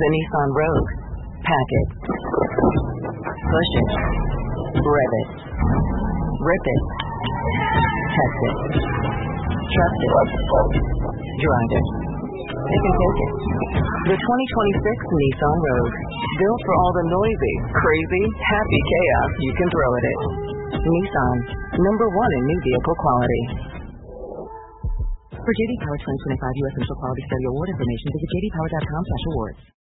The Nissan Rogue. Pack it. Push it. Rev it. Rip it. Test it. Trust it. Drive it. They can take it. The 2026 Nissan Rogue. Built for all the noisy, crazy, happy chaos you can throw at it. Nissan. #1 in new vehicle quality. For JD Power 2025 U.S. Initial Quality Study Award information, visit jdpower.com/awards.